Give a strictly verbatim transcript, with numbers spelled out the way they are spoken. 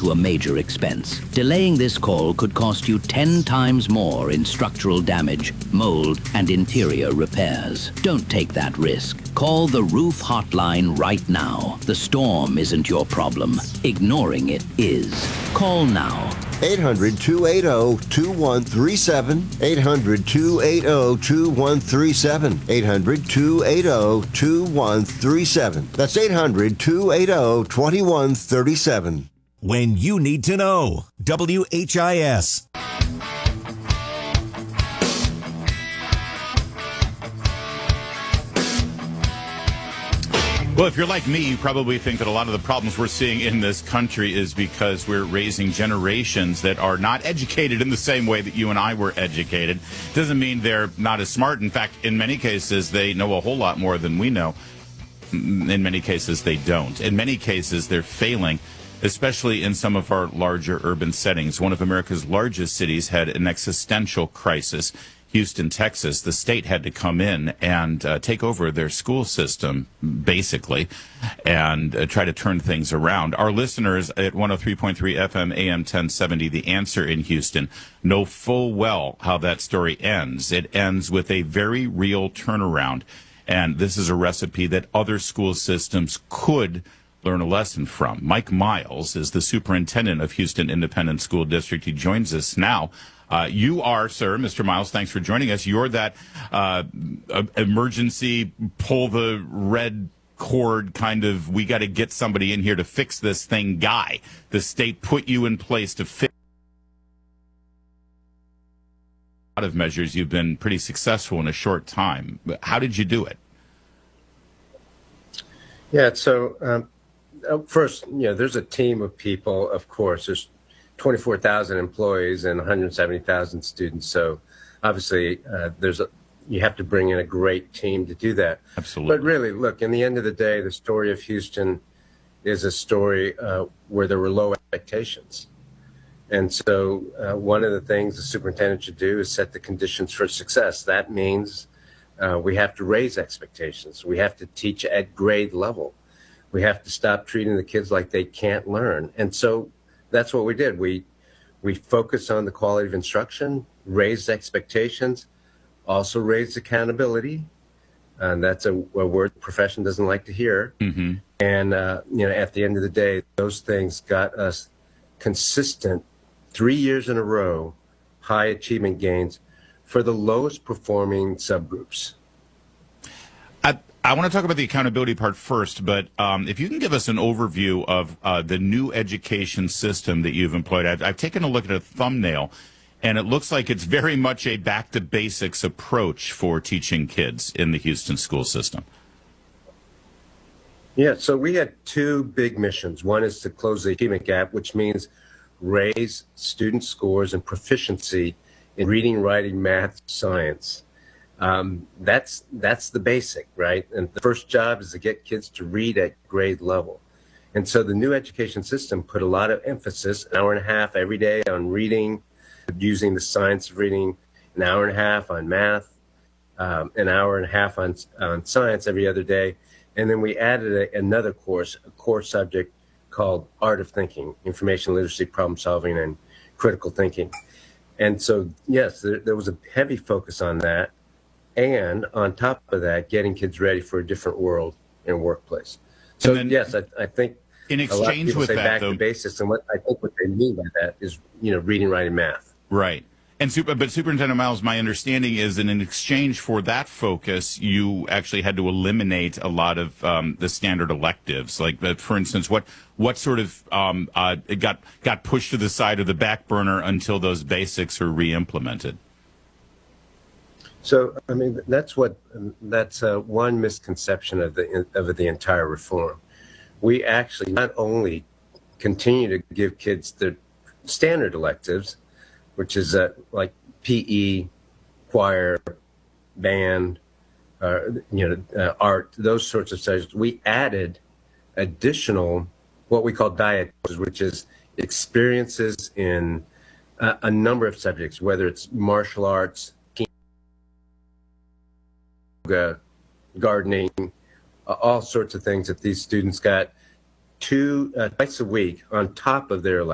to a major expense. Delaying this call could cost you ten times more in structural damage, mold, and interior repairs. Don't take that risk. Call the Roof Hotline right now. The storm isn't your problem. Ignoring it is. Call now. eight hundred, two eight zero, two one three seven. eight hundred, two eight zero, two one three seven. eight hundred, two eight zero, two one three seven. That's eight hundred, two eight zero, two one three seven. When you need to know. W H I S. Well, if you're like me, you probably think that a lot of the problems we're seeing in this country is because we're raising generations that are not educated in the same way that you and I were educated. Doesn't mean they're not as smart. In fact, in many cases, they know a whole lot more than we know. In many cases, they don't. In many cases, they're failing, especially in some of our larger urban settings. One of America's largest cities had an existential crisis. Houston, Texas, the state had to come in and uh, take over their school system, basically, and uh, try to turn things around. Our listeners at one oh three point three F M A M ten seventy, The Answer in Houston, know full well how that story ends. It ends with a very real turnaround, and this is a recipe that other school systems could learn a lesson from. Mike Miles is the superintendent of Houston Independent School District. He joins us now. Uh, you are, sir, Mister Miles, thanks for joining us. You're that uh, emergency, pull the red cord kind of, we got to get somebody in here to fix this thing guy. The state put you in place to fix a lot of measures. You've been pretty successful in a short time. How did you do it? Yeah, so um, first, you know, there's a team of people, of course. There's twenty-four thousand employees and one hundred seventy thousand students. So obviously uh, there's a, you have to bring in a great team to do that. Absolutely. But really, look, in the end of the day, the story of Houston is a story uh, where there were low expectations. And so uh, one of the things the superintendent should do is set the conditions for success. That means uh, we have to raise expectations. We have to teach at grade level. We have to stop treating the kids like they can't learn. And so that's what we did. We we focused on the quality of instruction, raised expectations, also raised accountability, and that's a, a word the profession doesn't like to hear. Mm-hmm. And uh, you know, at the end of the day, those things got us consistent three years in a row, high achievement gains for the lowest performing subgroups. I, I want to talk about the accountability part first, but um, if you can give us an overview of uh, the new education system that you've employed. I've, I've taken a look at a thumbnail, and it looks like it's very much a back-to-basics approach for teaching kids in the Houston school system. Yeah, so we had two big missions. One is to close the achievement gap, which means raise student scores and proficiency in reading, writing, math, science. Um, that's that's the basic, right? And the first job is to get kids to read at grade level. And so the new education system put a lot of emphasis, an hour and a half every day on reading, using the science of reading, an hour and a half on math, um, an hour and a half on, on science every other day. And then we added a, another course, a core subject called Art of Thinking, Information Literacy, Problem Solving, and Critical Thinking. And so, yes, there, there was a heavy focus on that. And on top of that, getting kids ready for a different world and workplace. So, then, yes, I, I think in exchange a lot of people with say that, back though, to basics, and what I think what they mean by that is, you know, reading, writing, math. Right. And super, but Superintendent Miles, my understanding is that in exchange for that focus, you actually had to eliminate a lot of um, the standard electives. Like, uh, for instance, what what sort of um, uh, it got got pushed to the side of the back burner until those basics are re-implemented? So, I mean, that's what that's uh, one misconception of the of the entire reform. We actually not only continue to give kids the standard electives, which is uh, like P E, choir, band, uh, you know, uh, art, those sorts of subjects. We added additional what we call diets, which is experiences in uh, a number of subjects, whether it's martial arts, yoga, gardening, uh, all sorts of things that these students got two uh, twice a week on top of their